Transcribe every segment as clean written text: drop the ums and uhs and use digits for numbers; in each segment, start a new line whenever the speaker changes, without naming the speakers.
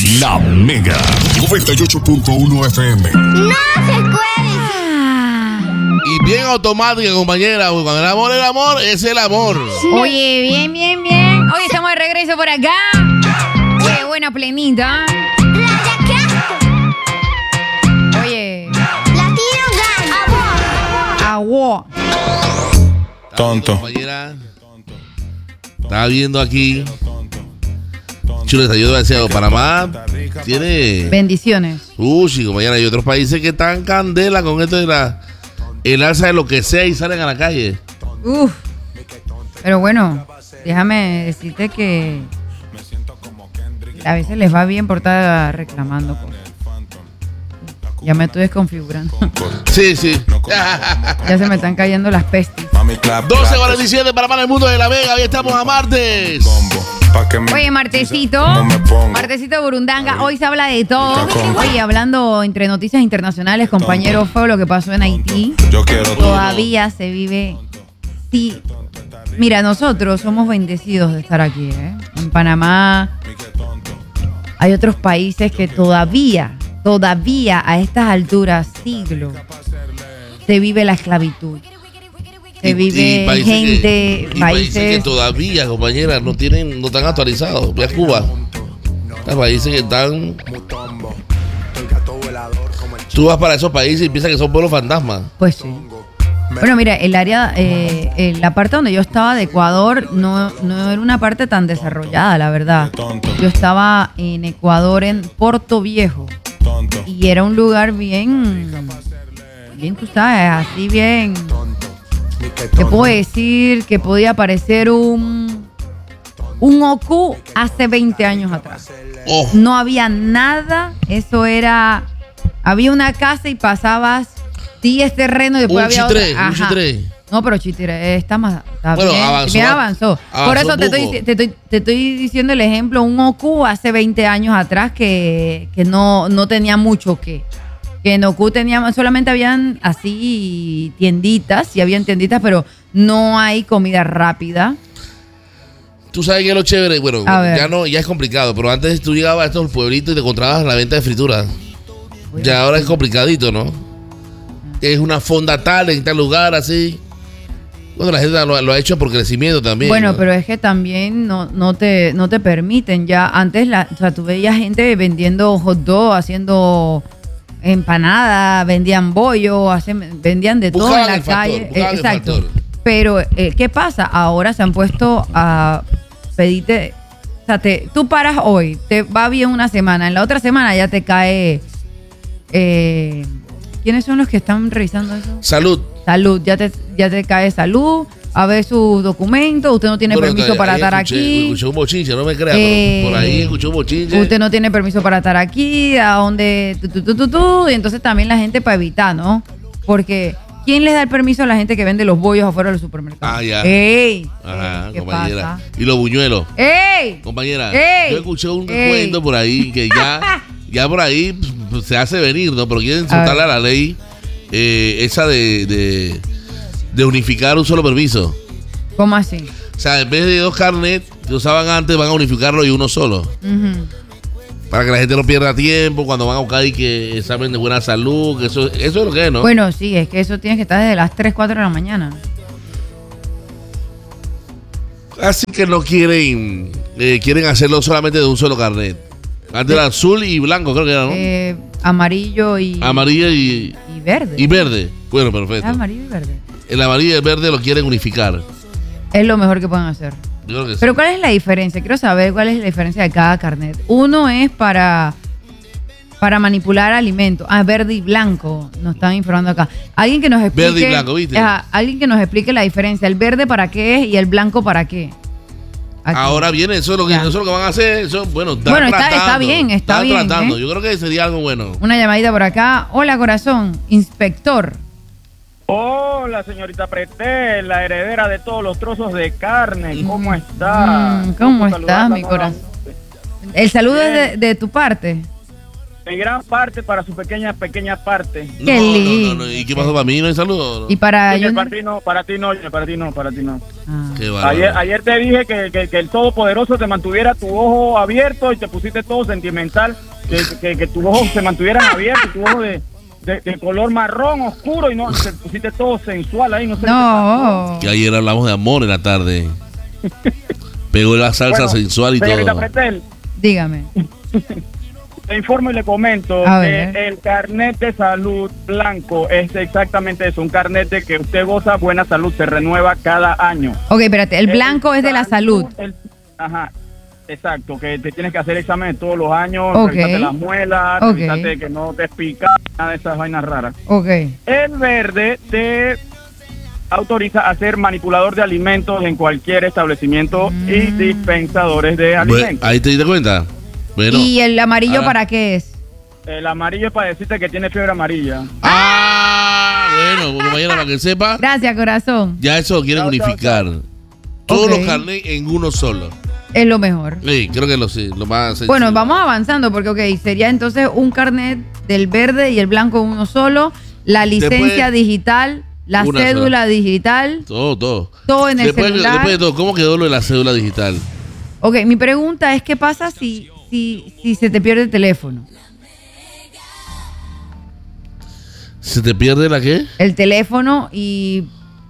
La Mega 98.1 FM.
No se puede.
Y bien automática, compañera. Cuando el amor es el amor.
Oye, bien. Hoy estamos de regreso por acá. Oye, buena plenita. Oye.
Latino Gang.
Agua.
Tonto.
Compañera. Estaba viendo aquí. Chuleta, yo te voy a decir algo. Panamá tiene...
Bendiciones.
Sí, compañera. Hay otros países que están candela con esto de el alza de lo que sea y salen a la calle.
Uf. Pero bueno, déjame decirte que a veces les va bien por estar reclamando. Ya me estoy desconfigurando.
Sí.
Ya se me están cayendo las pestes.
12:47 para el mundo de La Vega. Hoy estamos a martes.
Oye, martesito Burundanga, hoy se habla de todo. Oye, hablando entre noticias internacionales, compañero, fue lo que pasó en Haití. Todavía se vive. Sí. Mira, nosotros somos bendecidos de estar aquí, ¿eh? En Panamá hay otros países que todavía a estas alturas, siglos, se vive la esclavitud. Se vive
países que todavía, compañera, no están actualizados. Ve a Cuba. Hay países que están... Tú vas para esos países y piensas que son pueblos fantasmas.
Pues sí. Bueno, mira, el área, la parte donde yo estaba de Ecuador no era una parte tan desarrollada, la verdad. Yo estaba en Ecuador, en Puerto Viejo. Y era un lugar bien, tú sabes, así bien... Te puedo decir que podía parecer un Oku hace 20 años atrás.
Oh.
No había nada, eso era... Había una casa y pasabas 10 terrenos y después había otra.
Un chitré.
No, pero Chitré está
bueno,
bien, avanzó. Por eso te estoy diciendo el ejemplo, un Oku hace 20 años atrás que no tenía mucho que en Oku solamente habían así tienditas, pero no hay comida rápida.
Tú sabes que es lo chévere, bueno, ya es complicado, pero antes tú llegabas a estos pueblitos y te encontrabas la venta de frituras. Ya ahora es complicadito, ¿no? Es una fonda tal en tal lugar, así. Bueno, la gente lo ha hecho por crecimiento también.
Bueno,
¿no?
pero es que también no te permiten ya. Antes, tú veías gente vendiendo hot dog, haciendo empanadas, vendían bollo, vendían de todo en la calle. Exacto. Pero, ¿qué pasa? Ahora se han puesto a pedirte... O sea, tú paras hoy, te va bien una semana, en la otra semana ya te cae... ¿Quiénes son los que están revisando eso?
Salud,
ya te cae salud, a ver sus documentos, usted no tiene permiso para estar aquí.
Escuché un bochinche, no me creas, pero por ahí escuché un bochinche.
Usted no tiene permiso para estar aquí, a donde y entonces también la gente para evitar, ¿no? Porque ¿quién les da el permiso a la gente que vende los bollos afuera del supermercado?
Ah, ya.
¡Ey!
Ajá,
¿Qué
compañera.
pasa?
Y los buñuelos.
¡Ey!
Compañera,
¡Ey!
yo escuché un cuento por ahí que ya por ahí pues, se hace venir, ¿no? Pero quieren soltarle a la ley esa de unificar un solo permiso.
¿Cómo así?
O sea, en vez de 2 carnets que usaban antes, van a unificarlo y uno solo.
Uh-huh.
Para que la gente no pierda tiempo cuando van a buscar y que examen de buena salud, que eso es lo que es, ¿no?
Bueno, sí, es que eso tiene que estar desde las 3, 4 de la mañana.
Así que no quieren hacerlo solamente de un solo carnet. Antes era azul y blanco, creo que era, ¿no?
Amarillo y...
Amarillo y
verde.
Y verde. Bueno, perfecto.
Amarillo y verde.
El amarillo y el verde lo quieren unificar.
Es lo mejor que pueden hacer.
Yo creo que
Pero
sí.
¿cuál es la diferencia? Quiero saber cuál es la diferencia de cada carnet. Uno es para manipular alimentos. Verde y blanco. Nos están informando acá. Alguien que nos explique...
Verde y blanco, ¿viste?
Alguien que nos explique la diferencia. ¿El verde para qué es y el blanco para qué? Aquí.
Ahora viene, eso es lo que van a hacer. Eso,
está bien.
Tratando.
¿Eh?
Yo creo que sería algo bueno.
Una llamadita por acá. Hola, corazón. Inspector.
Hola, señorita Pretel, la heredera de todos los trozos de carne. ¿Cómo está?
¿Cómo está, mi corazón? El saludo es de tu parte.
En gran parte para su pequeña parte.
Qué lindo.
No. ¿Y qué pasó para mí? ¿No hay saludo?
Y para
Junior, para ti no.
Ah.
Qué bárbaro.
Ayer te dije que el Todopoderoso te mantuviera tu ojo abierto y te pusiste todo sentimental, que tus ojos se mantuvieran abiertos, tu ojo de color marrón oscuro y no te pusiste todo sensual ahí, no sé.
No.
Que ayer hablamos de amor en la tarde. Pegó la salsa sensual y todo.
Pretel,
Dígame.
te informo y le comento que el carnet de salud blanco es exactamente eso, un carnet de que usted goza buena salud, se renueva cada año.
Ok, espérate, el blanco es de la salud.
Ajá, exacto, que te tienes que hacer exámenes todos los años,
Okay.
revisarte las muelas,
Okay.
revisarte que no te pica, nada de esas vainas raras.
Ok.
El verde te autoriza a ser manipulador de alimentos en cualquier establecimiento y dispensadores de alimentos.
Ahí te diste cuenta. Bueno,
¿Y el amarillo para qué es?
El amarillo es para decirte que tiene fiebre amarilla.
Bueno, como mañana para que sepa.
Gracias, corazón.
Ya eso lo quieren unificar. Todos los carnets en uno solo.
Es lo mejor.
Sí, creo que lo más sencillo.
Bueno, vamos avanzando porque, sería entonces un carnet del verde y el blanco uno solo, la licencia digital, la cédula digital.
Todo.
Todo en el celular.
Después de todo, ¿cómo quedó lo de la cédula digital?
Ok, mi pregunta es, ¿qué pasa si se te pierde el teléfono?
¿Se te pierde la qué?
El teléfono y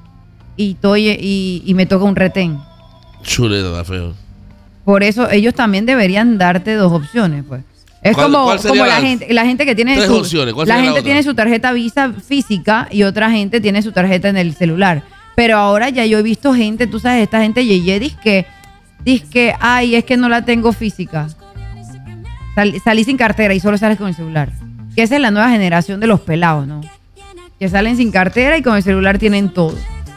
me toca un retén.
Chuleta, está feo.
Por eso ellos también deberían darte dos opciones, pues. Es como la gente que tiene
tres opciones. ¿Cuál sería la otra?
Tiene su tarjeta Visa física y otra gente tiene su tarjeta en el celular. Pero ahora ya yo he visto gente, tú sabes, esta gente yeye dice, ay, es que no la tengo física. Salí sin cartera y solo sales con el celular. Que esa es la nueva generación de los pelados, ¿no? Que salen sin cartera y con el celular tienen todo.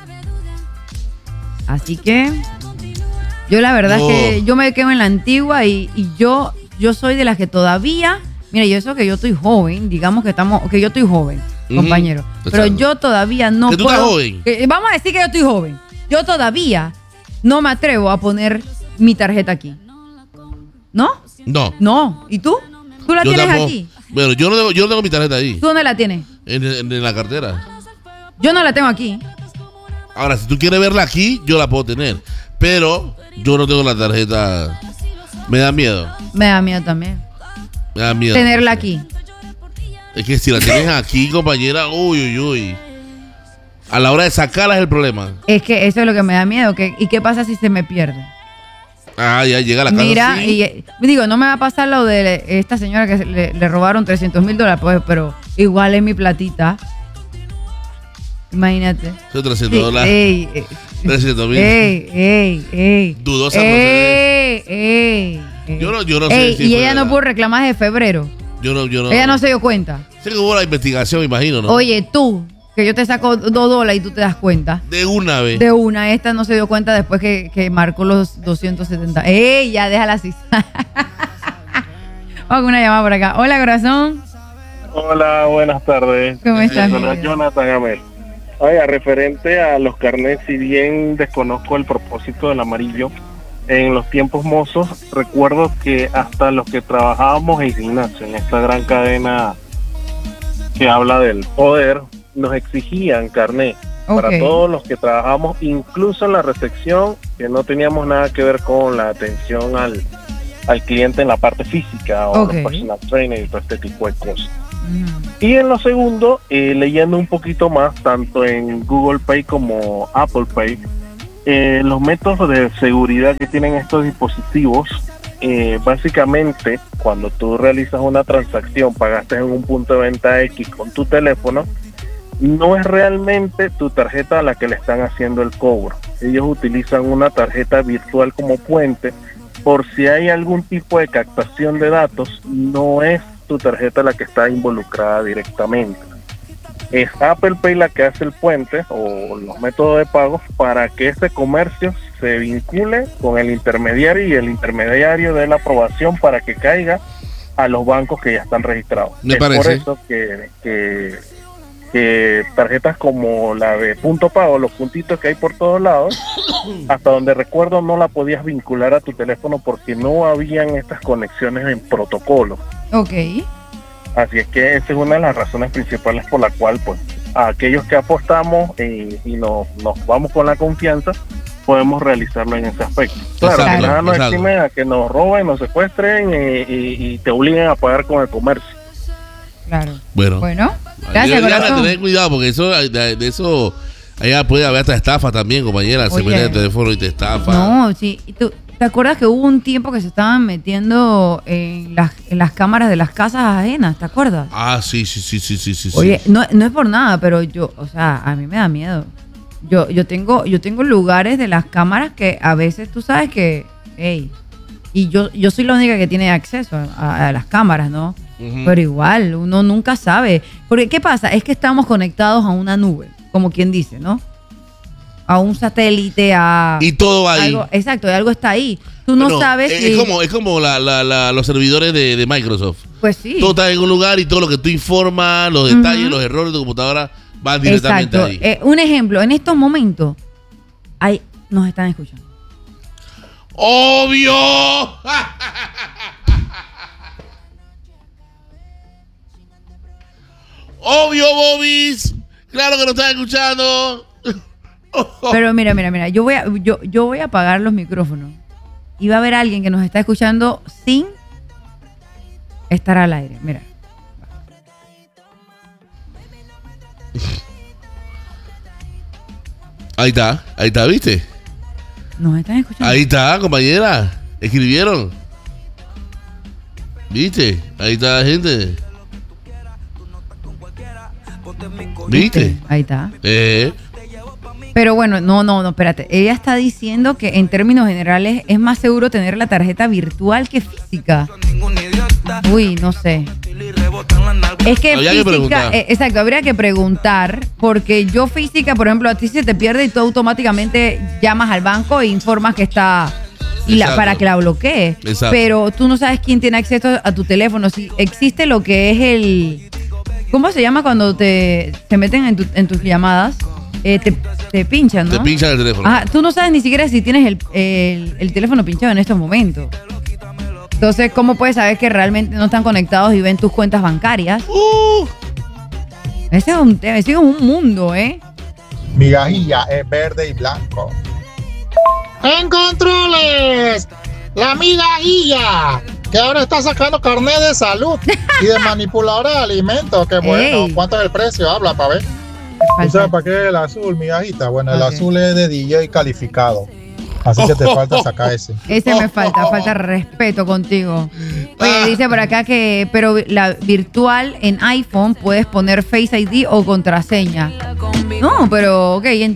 Así que yo la verdad es que yo me quedo en la antigua y yo soy de las que todavía, mira, yo eso que yo estoy joven, digamos que yo estoy joven, compañero. Pero yo todavía no
puedo. ¿Que tú estás joven?
Vamos a decir que yo estoy joven. Yo todavía no me atrevo a poner mi tarjeta aquí. ¿No? No. ¿Y tú? ¿Tú la tienes aquí?
Bueno, yo no tengo mi tarjeta ahí.
¿Tú dónde la tienes?
En la cartera.
Yo no la tengo aquí.
Ahora, si tú quieres verla aquí, yo la puedo tener. Pero yo no tengo la tarjeta. Me da miedo.
Me da miedo también.
Me da miedo.
Tenerla aquí.
Es que si la tienes aquí, compañera, uy. A la hora de sacarla es el problema.
Es que eso es lo que me da miedo. ¿Y qué pasa si se me pierde?
Ya llega a la casa.
Mira, y digo, no me va a pasar lo de esta señora que le robaron $300,000, pues, pero igual es mi platita. Imagínate.
Son $300. 300,000.
Ey.
Dudosa Yo no sé si
y ella no pudo reclamar desde febrero.
Yo no.
Ella no se dio cuenta.
Sí que hubo la investigación, me imagino, ¿no?
Oye, tú, que yo te saco $2 y tú te das cuenta.
De una vez.
Esta no se dio cuenta después que marcó los 270. ¡Ey! Ya, déjala así. Vamos con una llamada por acá. Hola, corazón.
Hola, buenas tardes.
¿Cómo estás?
Soy Jonathan Amel. Oiga, referente a los carnets, si bien desconozco el propósito del amarillo, en los tiempos mozos recuerdo que hasta los que trabajábamos en gimnasio, en esta gran cadena que habla del poder, nos exigían carnet. Para todos los que trabajamos, incluso en la recepción, que no teníamos nada que ver con la atención al cliente en la parte física o los personal trainers y todo este tipo de cosas. Y en lo segundo, leyendo un poquito más, tanto en Google Pay como Apple Pay, los métodos de seguridad que tienen estos dispositivos, básicamente, cuando tú realizas una transacción, pagaste en un punto de venta X con tu teléfono, no es realmente tu tarjeta a la que le están haciendo el cobro. Ellos utilizan una tarjeta virtual como puente, por si hay algún tipo de captación de datos, no es tu tarjeta la que está involucrada directamente. Es Apple Pay la que hace el puente o los métodos de pago para que ese comercio se vincule con el intermediario y el intermediario dé la aprobación para que caiga a los bancos que ya están registrados.
Me parece.
Por eso que tarjetas como la de Punto Pago, los puntitos que hay por todos lados, hasta donde recuerdo no la podías vincular a tu teléfono porque no habían estas conexiones en protocolo.
Ok.
Así es que esa es una de las razones principales por la cual, pues, a aquellos que apostamos y nos vamos con la confianza, podemos realizarlo en ese aspecto. Claro, que nada nos exime a que nos roben, nos secuestren y te obliguen a pagar con el comercio.
Claro.
Bueno.
Gracias, corazón.
Tener cuidado porque de eso allá puede haber hasta estafa también, compañera. Se mete el teléfono y te estafa.
No, sí. ¿Te acuerdas que hubo un tiempo que se estaban metiendo en las cámaras de las casas ajenas? ¿Te acuerdas?
Ah, sí.
Oye, no es por nada, pero a mí me da miedo. Yo tengo lugares de las cámaras que a veces tú sabes que, y yo soy la única que tiene acceso a las cámaras, ¿no? Uh-huh. Pero igual, uno nunca sabe. Porque, ¿qué pasa? Es que estamos conectados a una nube, como quien dice, ¿no? A un satélite, y todo va ahí. Exacto, algo está ahí. Tú no sabes si...
Es como los servidores de Microsoft.
Pues sí.
Todo está en un lugar y todo lo que tú informas, los detalles, los errores de tu computadora van directamente ahí.
Un ejemplo, en estos momentos, nos están escuchando.
¡Obvio! ¡Obvio, Bobis! ¡Claro que nos están escuchando!
Pero mira, yo voy a apagar los micrófonos y va a haber alguien que nos está escuchando sin estar al aire. Mira.
Ahí está, ¿viste?
Nos están escuchando.
Ahí está, compañera. Escribieron. ¿Viste? Ahí está la gente. ¿Viste?
Ahí está. Pero bueno, no, espérate. Ella está diciendo que en términos generales es más seguro tener la tarjeta virtual que física. Uy, no sé. Es que física, exacto, habría que preguntar, porque yo física, por ejemplo, a ti se te pierde y tú automáticamente llamas al banco e informas que está para que la bloquee. Exacto. Pero tú no sabes quién tiene acceso a tu teléfono. Si existe lo que es el... ¿Cómo se llama cuando te meten en tus llamadas? Te pinchan, ¿no?
Te pinchan el teléfono.
Ajá, tú no sabes ni siquiera si tienes el teléfono pinchado en estos momentos. Entonces, ¿cómo puedes saber que realmente no están conectados y ven tus cuentas bancarias? Ese es un tema, ese es un mundo, ¿eh?
Migajilla es verde y blanco. En controles, la migajilla, que ahora está sacando carnet de salud y de manipuladora de alimentos. Qué bueno. ¿Cuánto es el precio? Habla para ver. ¿Tú sabes para qué es el azul, migajita? Bueno, el azul es de DJ calificado. Así que te falta sacar ese.
Ese me falta respeto contigo. Oye, dice por acá pero la virtual en iPhone puedes poner Face ID o contraseña. No, pero ok,